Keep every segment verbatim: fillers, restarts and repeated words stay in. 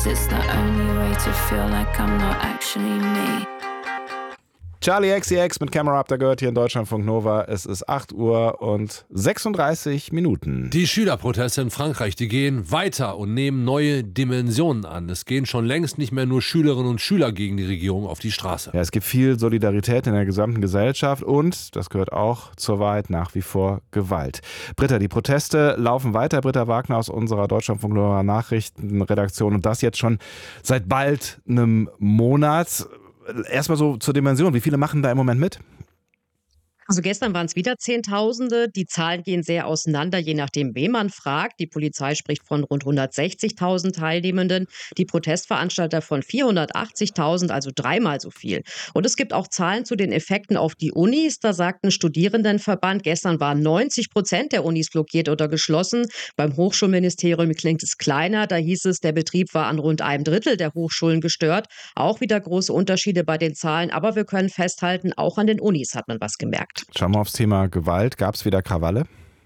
It's the only way to feel like I'm not actually me. Charlie X C X mit Camera Up, da gehört hier in Deutschlandfunk Nova. Es ist acht Uhr und sechsunddreißig Minuten. Die Schülerproteste in Frankreich, die gehen weiter und nehmen neue Dimensionen an. Es gehen schon längst nicht mehr nur Schülerinnen und Schüler gegen die Regierung auf die Straße. Ja, es gibt viel Solidarität in der gesamten Gesellschaft und, das gehört auch zur Wahrheit, nach wie vor Gewalt. Britta, die Proteste laufen weiter. Britta Wagner aus unserer Deutschlandfunk Nova Nachrichtenredaktion und das jetzt schon seit bald einem Monat. Erstmal so zur Dimension. Wie viele machen da im Moment mit? Also gestern waren es wieder Zehntausende. Die Zahlen gehen sehr auseinander, je nachdem, wen man fragt. Die Polizei spricht von rund hundertsechzigtausend Teilnehmenden, die Protestveranstalter von vierhundertachtzigtausend, also dreimal so viel. Und es gibt auch Zahlen zu den Effekten auf die Unis. Da sagt ein Studierendenverband, gestern waren neunzig Prozent der Unis blockiert oder geschlossen. Beim Hochschulministerium klingt es kleiner. Da hieß es, der Betrieb war an rund einem Drittel der Hochschulen gestört. Auch wieder große Unterschiede bei den Zahlen. Aber wir können festhalten, auch an den Unis hat man was gemerkt. Schauen wir aufs Thema Gewalt. Gab es wieder Krawalle?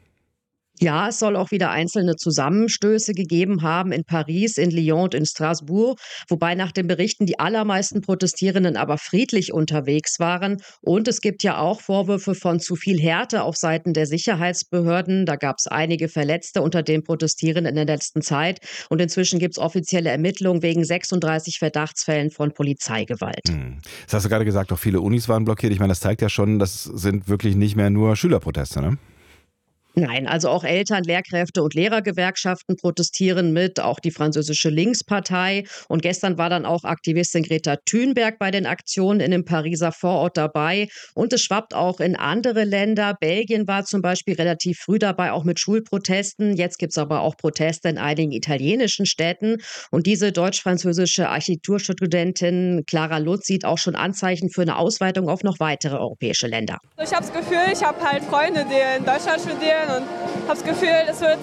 Ja, es soll auch wieder einzelne Zusammenstöße gegeben haben in Paris, in Lyon und in Straßburg, wobei nach den Berichten die allermeisten Protestierenden aber friedlich unterwegs waren. Und es gibt ja auch Vorwürfe von zu viel Härte auf Seiten der Sicherheitsbehörden. Da gab es einige Verletzte unter den Protestierenden in der letzten Zeit. Und inzwischen gibt es offizielle Ermittlungen wegen sechsunddreißig Verdachtsfällen von Polizeigewalt. Hm. Das hast du gerade gesagt, auch viele Unis waren blockiert. Ich meine, das zeigt ja schon, das sind wirklich nicht mehr nur Schülerproteste, ne? Nein, also auch Eltern, Lehrkräfte und Lehrergewerkschaften protestieren mit, auch die französische Linkspartei. Und gestern war dann auch Aktivistin Greta Thunberg bei den Aktionen in dem Pariser Vorort dabei. Und es schwappt auch in andere Länder. Belgien war zum Beispiel relativ früh dabei, auch mit Schulprotesten. Jetzt gibt es aber auch Proteste in einigen italienischen Städten. Und diese deutsch-französische Architekturstudentin Clara Lutz sieht auch schon Anzeichen für eine Ausweitung auf noch weitere europäische Länder. Ich habe das Gefühl, ich habe halt Freunde, die in Deutschland studieren. Und habe das Gefühl, es wird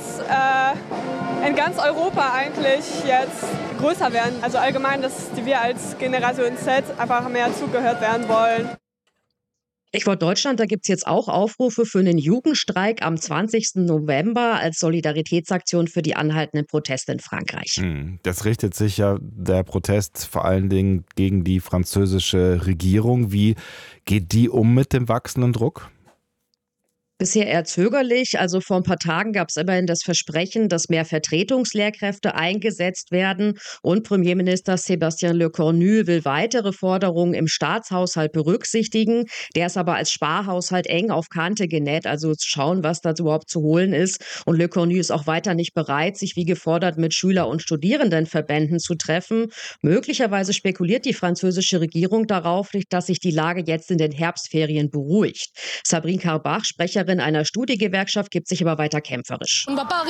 äh, in ganz Europa eigentlich jetzt größer werden. Also allgemein, dass wir als Generation Z einfach mehr zugehört werden wollen. Stichwort Deutschland, da gibt es jetzt auch Aufrufe für einen Jugendstreik am zwanzigsten November als Solidaritätsaktion für die anhaltenden Proteste in Frankreich. Das richtet sich ja, der Protest, vor allen Dingen gegen die französische Regierung. Wie geht die um mit dem wachsenden Druck? Bisher eher zögerlich. Also vor ein paar Tagen gab es immerhin das Versprechen, dass mehr Vertretungslehrkräfte eingesetzt werden. Und Premierminister Sébastien Lecornu will weitere Forderungen im Staatshaushalt berücksichtigen. Der ist aber als Sparhaushalt eng auf Kante genäht. Also zu schauen, was da überhaupt zu holen ist. Und Lecornu ist auch weiter nicht bereit, sich wie gefordert mit Schüler- und Studierendenverbänden zu treffen. Möglicherweise spekuliert die französische Regierung darauf, dass sich die Lage jetzt in den Herbstferien beruhigt. Sabrine Carbach, Sprecherin einer Studiegewerkschaft, gibt sich aber weiter kämpferisch.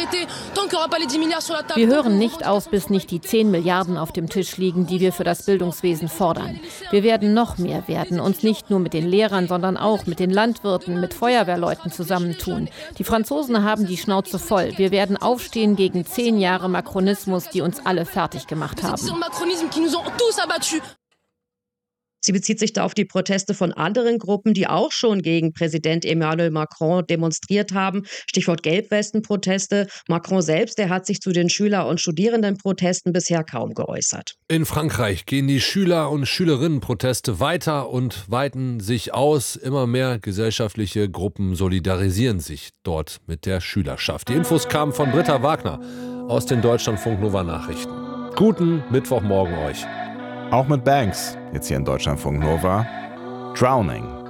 Wir hören nicht auf, bis nicht die zehn Milliarden auf dem Tisch liegen, die wir für das Bildungswesen fordern. Wir werden noch mehr werden, uns nicht nur mit den Lehrern, sondern auch mit den Landwirten, mit Feuerwehrleuten zusammentun. Die Franzosen haben die Schnauze voll. Wir werden aufstehen gegen zehn Jahre Makronismus, die uns alle fertig gemacht haben. Sie bezieht sich da auf die Proteste von anderen Gruppen, die auch schon gegen Präsident Emmanuel Macron demonstriert haben. Stichwort Gelbwesten-Proteste. Macron selbst, der hat sich zu den Schüler- und Studierendenprotesten bisher kaum geäußert. In Frankreich gehen die Schüler- und Schülerinnenproteste weiter und weiten sich aus. Immer mehr gesellschaftliche Gruppen solidarisieren sich dort mit der Schülerschaft. Die Infos kamen von Britta Wagner aus den Deutschlandfunk Nova Nachrichten. Guten Mittwochmorgen euch. Auch mit Banks, jetzt hier in Deutschlandfunk Nova. Drowning.